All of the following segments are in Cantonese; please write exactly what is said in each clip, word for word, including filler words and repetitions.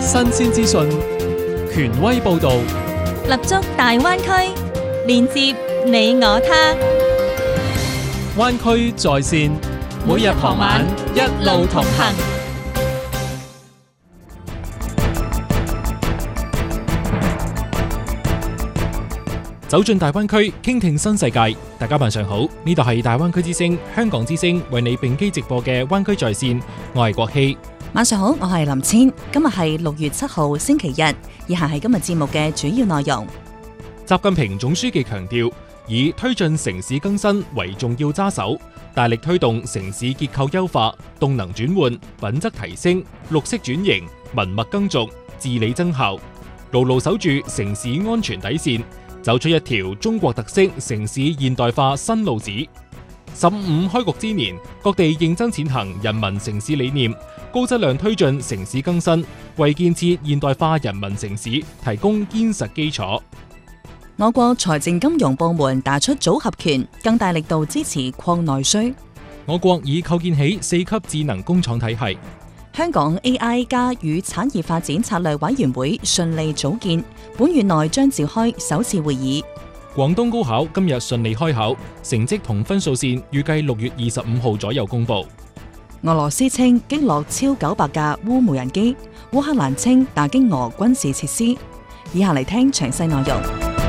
新鮮資訊，權威報導， 立足大灣區，連接你我他。 灣區在線，每日傍晚一路同行。走進大灣區，傾聽新世界。大家晚上好，呢度係大灣區之聲、香港之聲為你並機直播嘅灣區在線，我係國希。 晚上好，我係林千。今日係六月七號星期日，以下係今日節目嘅主要內容。 習近平總書記強調，以推進城市更新為重要揸手，大力推動城市結構優化、動能轉換、品質提升、綠色轉型、文物耕種、治理增效，牢牢守住城市安全底線，走出一條中國特色城市現代化新路子。十五五開局之年，各地認真踐行人民城市理念，高質量推進城市更新，為建設現代化人民城市提供堅實基礎。 我國財政金融部門打出組合拳，更大力度支持擴內需。 我國已構建起四級智能工廠體系。 香港 A I 加與產業發展策略委員會順利組建，本月內將召開首次會議。 廣東高考今日順利開考，成績同分數線預計六月二十五號左右公布。 俄羅斯稱擊落超九百架烏無人機，烏克蘭稱打擊俄軍事設施。以下嚟聽詳細內容。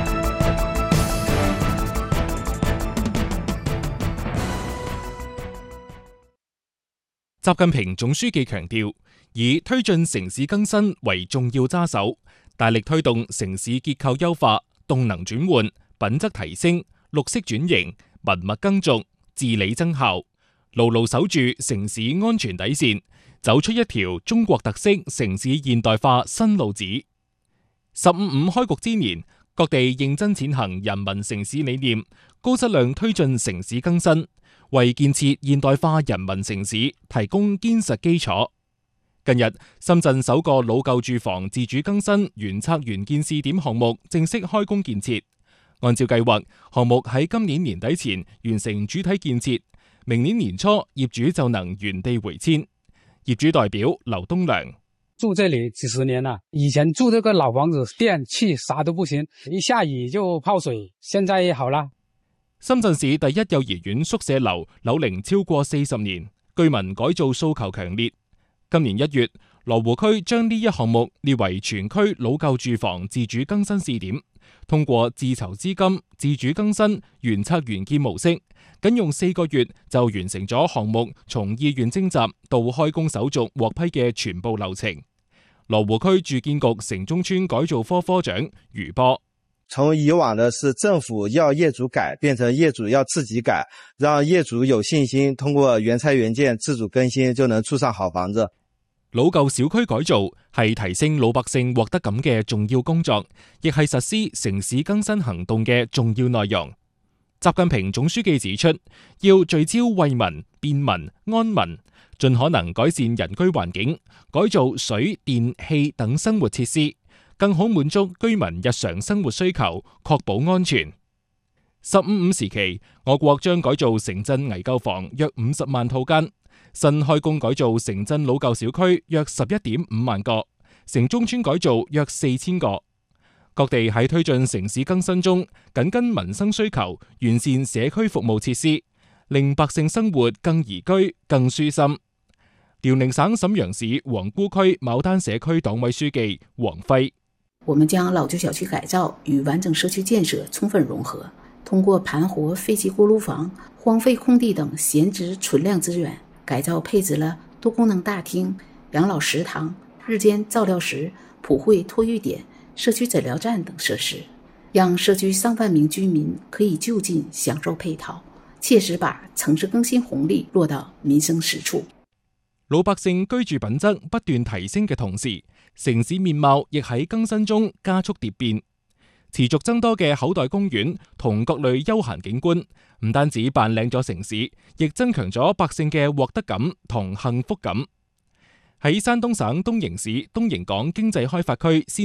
習近平總書記強調，以推進城市更新為重要揸手，大力推動城市結構優化、動能轉換、品質提升、綠色轉型、文物耕種、治理增效，牢牢守住城市安全底線，走出一條中國特色城市現代化新路子。十五五開局之年，各地認真踐行人民城市理念，高質量推進城市更新，為建設現代化人民城市提供堅實基礎。近日，深圳首個老舊住房自主更新原測原建試點項目正式開工建設。按照計劃，項目喺今年年底前完成主體建設，明年年初業主就能原地回遷。業主代表劉東良： 住這裡幾十年了，以前住這個老房子，電氣啥都不行，一下雨就泡水，現在也好了。 深圳市第一幼兒園宿舍樓樓齡超過四十年，居民改造訴求強烈。今年一月，羅湖區將呢一項目列為全區老舊住房自主更新試點，通過自籌資金、自主更新、原測原建模式，僅用四個月就完成咗項目從意願徵集到開工手續獲批嘅全部流程。羅湖區住建局城中村改造科科長余波： 從以往的是政府要業主改，變成業主要自己改，讓業主有信心通過原拆原建自主更新就能住上好房子。 老舊小區改造係提升老百姓獲得感嘅重要工作，亦係實施城市更新行動嘅重要內容。習近平總書記指出，要聚焦惠民、便民、安民，盡可能改善人居環境，改造水電氣等生活設施，更好滿足居民日常生活需求，確保安全。十五五時期，我國將改造城鎮危舊房約五十萬套間，新開工改造城鎮老舊小區約十一點五萬個，城中村改造約四千個。各地喺推進城市更新中，緊跟民生需求，完善社區服務設施，令百姓生活更宜居、更舒心。遼寧省瀋陽市皇姑區牡丹社區黨委書記黃輝： 我們將老舊小區改造與完整社區建設充分融合，通過盤活廢棄鍋爐房、荒廢空地等閒置存量資源，改造配置了多功能大廳、養老食堂、日間照料室、普惠托育點、社區診療站等設施，讓社區上萬名居民可以就近享受配套，切實把城市更新紅利落到民生實處。 老百姓居住品質不斷提升嘅同時，城市面貌亦喺更新中加速蝶變。持續增多嘅口袋公園同各類休閒景觀，唔單止扮靚咗城市，亦增強咗百姓嘅獲得感同幸福感。喺山東省東營市東營港經濟開發區先